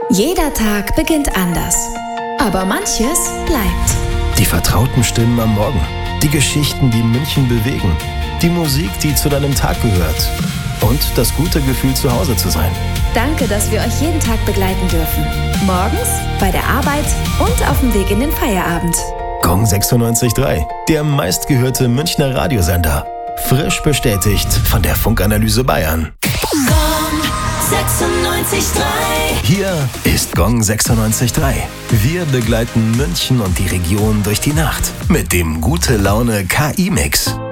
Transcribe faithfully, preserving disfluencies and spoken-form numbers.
Jeder Tag beginnt anders, aber manches bleibt. Die vertrauten Stimmen am Morgen, die Geschichten, die München bewegen, die Musik, die zu deinem Tag gehört und das gute Gefühl, zu Hause zu sein. Danke, dass wir euch jeden Tag begleiten dürfen. Morgens, bei der Arbeit und auf dem Weg in den Feierabend. Gong sechsundneunzig Komma drei, der meistgehörte Münchner Radiosender. Frisch bestätigt von der Funkanalyse Bayern. Gong sechsundneunzig Komma drei. Hier ist Gong sechsundneunzig Komma drei. Wir begleiten München und die Region durch die Nacht mit dem Gute Laune K I-Mix.